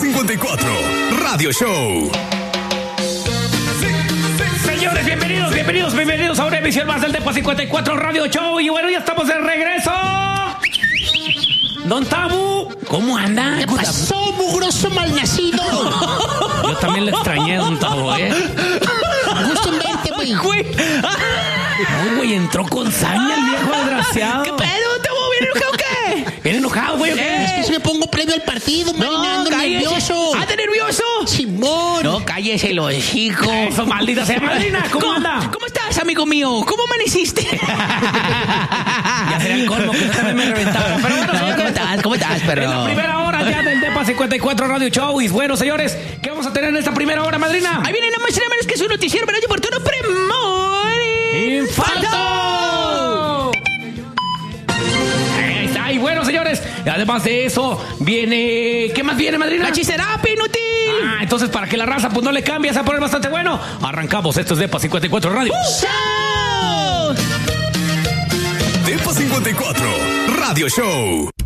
54 Radio Show. Señores, bienvenidos a una emisión más del Depa 54 Radio Show. Y bueno, ya estamos de regreso. Don Tabu, ¿cómo anda? ¿Qué pasó, mugroso malnacido? Yo también le extrañé, Don Tabu, Gusto en verte, güey. No, güey, entró con saña el viejo desgraciado. ¿Qué pedo, Tabu? ¿Viene enojado o qué? ¿Viene enojado, güey, o qué? Es que si me pongo previo al partido, ando nervioso. ¿Anda nervioso? Simón. No, cállese el hocico. Eso, maldita sea. Madrina, ¿cómo anda? ¿Cómo estás, amigo mío? ¿Cómo amaneciste? Ya sería el colmo que usted me reventaba. Pero bueno, No, señores, ¿cómo estás, perro? en la primera hora ya del Depa 54 Radio Show. Y bueno, señores, ¿qué vamos a tener en esta primera hora, madrina? Ahí viene nada más y nada menos que su noticiero veraz y oportuno Premor ¡Infarto! Ahí está. Y bueno, señores, además de eso, viene... ¿Qué más viene, madrina? La chiserapia, inútil. Entonces, para que la raza pues no le cambie, se va a poner bastante bueno. Arrancamos. Esto es Depa 54 Radio. ¡Chao! Depa 54 Radio Show.